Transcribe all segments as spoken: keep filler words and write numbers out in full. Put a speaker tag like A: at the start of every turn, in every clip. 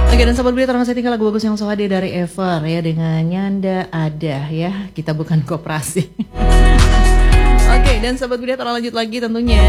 A: Oke, dan sahabat berita saya tinggal lagu bagus yang so hadir dari Ever ya dengan Nyanda Ada ya. Kita bukan koperasi. Oke, dan sahabat berita lanjut lagi tentunya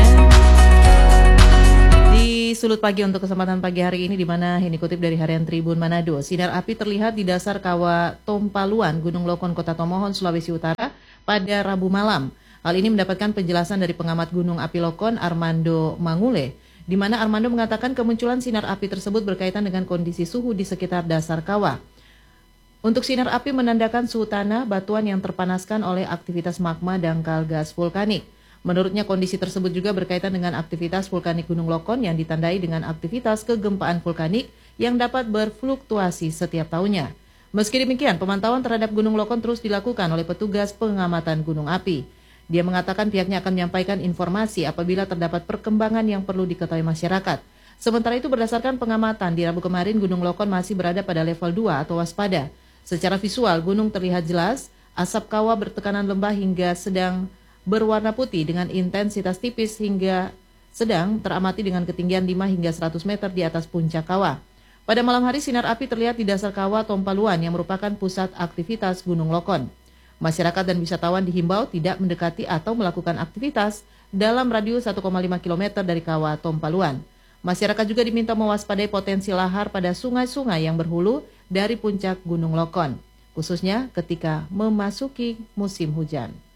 A: di Sulut Pagi untuk kesempatan pagi hari ini, di mana ini kutip dari Harian Tribun Manado. Sinar api terlihat di dasar kawah Tompaluan, Gunung Lokon, Kota Tomohon, Sulawesi Utara pada Rabu malam. Hal ini mendapatkan penjelasan dari pengamat Gunung Api Lokon Armando Mangule, di mana Armando mengatakan kemunculan sinar api tersebut berkaitan dengan kondisi suhu di sekitar dasar kawah. Untuk sinar api menandakan suhu tanah batuan yang terpanaskan oleh aktivitas magma dangkal gas vulkanik. Menurutnya kondisi tersebut juga berkaitan dengan aktivitas vulkanik Gunung Lokon yang ditandai dengan aktivitas kegempaan vulkanik yang dapat berfluktuasi setiap tahunnya. Meski demikian, pemantauan terhadap Gunung Lokon terus dilakukan oleh petugas pengamatan gunung api. Dia mengatakan pihaknya akan menyampaikan informasi apabila terdapat perkembangan yang perlu diketahui masyarakat. Sementara itu berdasarkan pengamatan di Rabu kemarin, Gunung Lokon masih berada pada level dua atau waspada. Secara visual, gunung terlihat jelas, asap kawah bertekanan lembah hingga sedang berwarna putih dengan intensitas tipis hingga sedang teramati dengan ketinggian lima hingga seratus meter di atas puncak kawah. Pada malam hari, sinar api terlihat di dasar kawah Tompaluan yang merupakan pusat aktivitas Gunung Lokon. Masyarakat dan wisatawan dihimbau tidak mendekati atau melakukan aktivitas dalam radius satu koma lima kilometer dari kawah Tompaluan. Masyarakat juga diminta mewaspadai potensi lahar pada sungai-sungai yang berhulu dari puncak Gunung Lokon, khususnya ketika memasuki musim hujan.